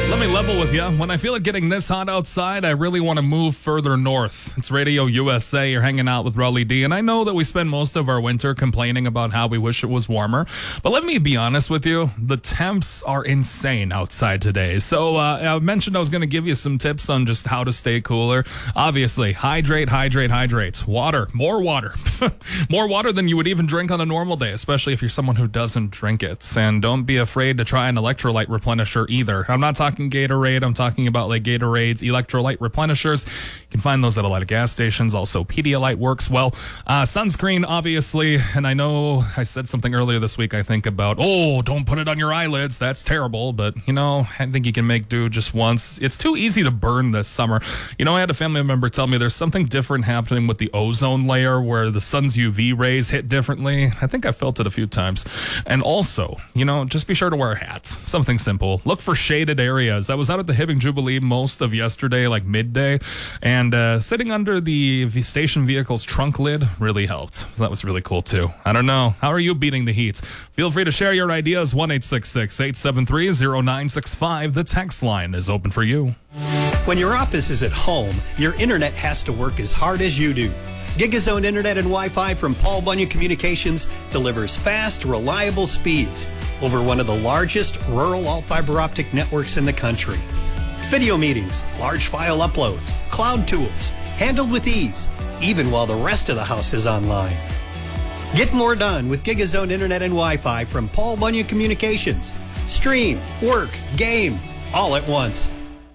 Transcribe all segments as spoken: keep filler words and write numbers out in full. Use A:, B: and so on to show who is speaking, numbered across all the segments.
A: Let me level with you. When I feel it getting this hot outside, I really want to move further north. It's Radio U S A. You're hanging out with Raleigh D. And I know that we spend most of our winter complaining about how we wish it was warmer. But let me be honest with you. The temps are insane outside today. So uh, I mentioned I was going to give you some tips on just how to stay cooler. Obviously, hydrate, hydrate, hydrate. Water. More water. More water than you would even drink on a normal day, especially if you're someone who doesn't drink it. And don't be afraid to try an electrolyte replenisher either. I'm not talking Gatorade. I'm talking about like Gatorade's electrolyte replenishers. You can find those at a lot of gas stations. Also, Pedialyte works well. Uh, sunscreen, obviously. And I know I said something earlier this week, I think, about, oh, don't put it on your eyelids. That's terrible. But, you know, I think you can make do just once. It's too easy to burn this summer. You know, I had a family member tell me there's something different happening with the ozone layer where the sun's U V rays hit differently. I think I felt it a few times. And also, you know, just be sure to wear a hat. Something simple. Look for shaded areas. I was out at the Hibbing Jubilee most of yesterday, like midday, and uh, sitting under the station vehicle's trunk lid really helped. So that was really cool too. I don't know. How are you beating the heat? Feel free to share your ideas. one eight six six, eight seven three, zero nine six five. The text line is open for you.
B: When your office is at home, your internet has to work as hard as you do. Gigazone Internet and Wi-Fi from Paul Bunyan Communications delivers fast, reliable speeds over one of the largest rural all-fiber optic networks in the country. Video meetings, large file uploads, cloud tools, handled with ease, even while the rest of the house is online. Get more done with Gigazone Internet and Wi-Fi from Paul Bunyan Communications. Stream, work, game, all at once.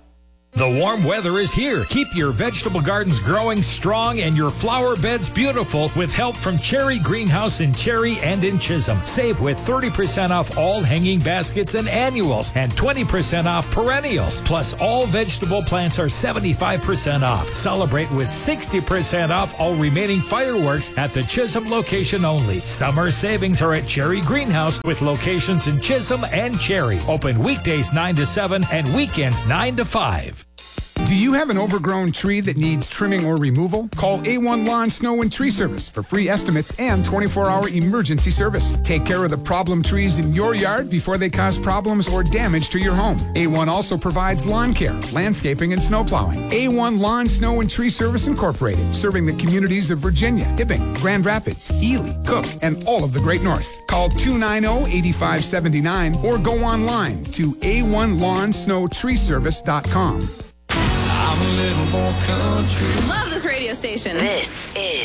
C: The warm weather is here. Keep your vegetable gardens growing strong and your flower beds beautiful with help from Cherry Greenhouse in Cherry and in Chisholm. Save with thirty percent off all hanging baskets and annuals and twenty percent off perennials. Plus, all vegetable plants are seventy-five percent off. Celebrate with sixty percent off all remaining fireworks at the Chisholm location only. Summer savings are at Cherry Greenhouse with locations in Chisholm and Cherry. Open weekdays nine to seven and weekends nine to five.
D: Do you have an overgrown tree that needs trimming or removal? Call A one Lawn, Snow, and Tree Service for free estimates and twenty-four hour emergency service. Take care of the problem trees in your yard before they cause problems or damage to your home. A one also provides lawn care, landscaping, and snow plowing. A one Lawn, Snow, and Tree Service Incorporated, serving the communities of Virginia, Hibbing, Grand Rapids, Ely, Cook, and all of the Great North. Call two nine zero, eight five seven nine or go online to A one lawn snow tree service dot com.
E: I'm a little more country.
F: Love this radio station.
G: This is